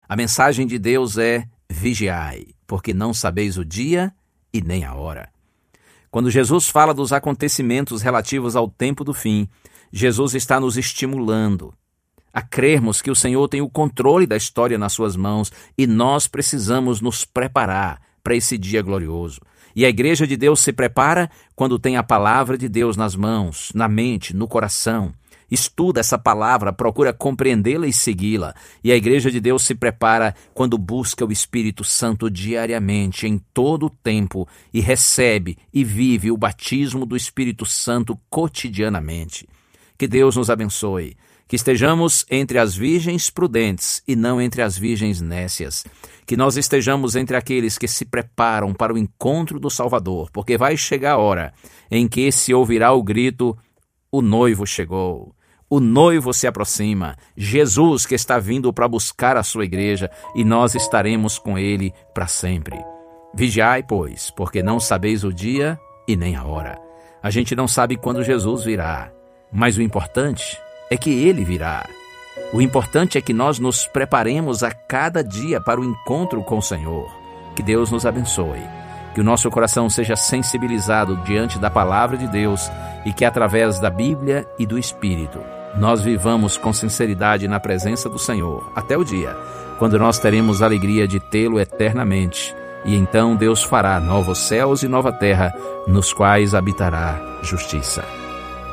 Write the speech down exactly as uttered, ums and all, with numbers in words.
A mensagem de Deus é: vigiai, porque não sabeis o dia e nem a hora. Quando Jesus fala dos acontecimentos relativos ao tempo do fim, Jesus está nos estimulando a crermos que o Senhor tem o controle da história nas suas mãos e nós precisamos nos preparar para esse dia glorioso. E a Igreja de Deus se prepara quando tem a palavra de Deus nas mãos, na mente, no coração. Estuda essa palavra, procura compreendê-la e segui-la. E a Igreja de Deus se prepara quando busca o Espírito Santo diariamente, em todo o tempo, e recebe e vive o batismo do Espírito Santo cotidianamente. Que Deus nos abençoe. Que estejamos entre as virgens prudentes e não entre as virgens nécias. Que nós estejamos entre aqueles que se preparam para o encontro do Salvador, porque vai chegar a hora em que se ouvirá o grito: o noivo chegou. O noivo se aproxima, Jesus que está vindo para buscar a sua igreja, e nós estaremos com ele para sempre. Vigiai, pois, porque não sabeis o dia e nem a hora. A gente não sabe quando Jesus virá, mas o importante é que ele virá. O importante é que nós nos preparemos a cada dia para o encontro com o Senhor. Que Deus nos abençoe. Que o nosso coração seja sensibilizado diante da palavra de Deus e que através da Bíblia e do Espírito nós vivamos com sinceridade na presença do Senhor até o dia quando nós teremos a alegria de tê-lo eternamente. E então Deus fará novos céus e nova terra nos quais habitará justiça.